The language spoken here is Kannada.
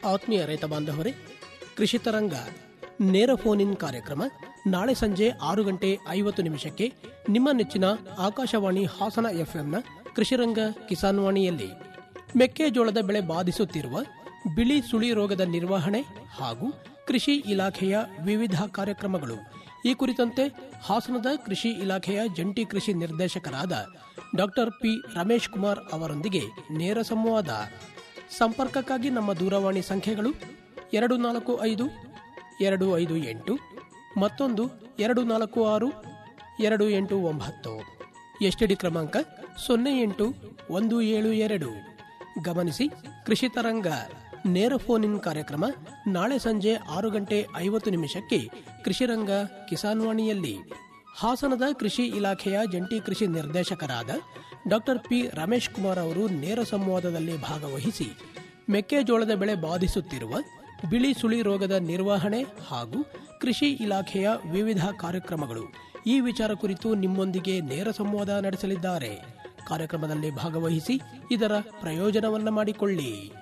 ಆತ್ಮೀಯ ರೈತ ಬಾಂಧವರೇ, ಕೃಷಿ ತರಂಗ ನೇರ ಫೋನ್ ಇನ್ ಕಾರ್ಯಕ್ರಮ ನಾಳೆ ಸಂಜೆ 6:50 ನಿಮ್ಮ ನೆಚ್ಚಿನ ಆಕಾಶವಾಣಿ ಹಾಸನ ಎಫ್ಎಂನ ಕೃಷಿರಂಗ ಕಿಸಾನ್ ವಾಣಿಯಲ್ಲಿ ಮೆಕ್ಕೆಜೋಳದ ಬೆಳೆ ಬಾಧಿಸುತ್ತಿರುವ ಬಿಳಿ ಸುಳಿ ರೋಗದ ನಿರ್ವಹಣೆ ಹಾಗೂ ಕೃಷಿ ಇಲಾಖೆಯ ವಿವಿಧ ಕಾರ್ಯಕ್ರಮಗಳು ಈ ಕುರಿತಂತೆ ಹಾಸನದ ಕೃಷಿ ಇಲಾಖೆಯ ಜಂಟಿ ಕೃಷಿ ನಿರ್ದೇಶಕರಾದ ಡಾಕ್ಟರ್ ಪಿ ರಮೇಶ್ ಕುಮಾರ್ ಅವರೊಂದಿಗೆ ನೇರ ಸಂವಾದ. ಸಂಪರ್ಕಕ್ಕಾಗಿ ನಮ್ಮ ದೂರವಾಣಿ ಸಂಖ್ಯೆಗಳು 245-258 ಮತ್ತೊಂದು 246-289. ಎಸ್ಟಿಡಿ ಕ್ರಮಾಂಕ 08172. ಗಮನಿಸಿ, ಕೃಷಿ ತರಂಗ ನೇರ ಫೋನ್ ಇನ್ ಕಾರ್ಯಕ್ರಮ ನಾಳೆ ಸಂಜೆ 6:50 ಕೃಷಿರಂಗ ಕಿಸಾನ್ ವಾಣಿಯಲ್ಲಿ ಹಾಸನದ ಕೃಷಿ ಇಲಾಖೆಯ ಜಂಟಿ ಕೃಷಿ ನಿರ್ದೇಶಕರಾದ ಡಾಕ್ಟರ್ ಪಿ ರಮೇಶ್ ಕುಮಾರ್ ಅವರು ನೇರ ಸಂವಾದದಲ್ಲಿ ಭಾಗವಹಿಸಿ ಮೆಕ್ಕೆಜೋಳದ ಬೆಳೆ ಬಾಧಿಸುತ್ತಿರುವ ಬಿಳಿ ಸುಳಿ ರೋಗದ ನಿರ್ವಹಣೆ ಹಾಗೂ ಕೃಷಿ ಇಲಾಖೆಯ ವಿವಿಧ ಕಾರ್ಯಕ್ರಮಗಳು ಈ ವಿಚಾರ ಕುರಿತು ನಿಮ್ಮೊಂದಿಗೆ ನೇರ ಸಂವಾದ ನಡೆಸಲಿದ್ದಾರೆ. ಕಾರ್ಯಕ್ರಮದಲ್ಲಿ ಭಾಗವಹಿಸಿ ಇದರ ಪ್ರಯೋಜನವನ್ನು ಮಾಡಿಕೊಳ್ಳಿ.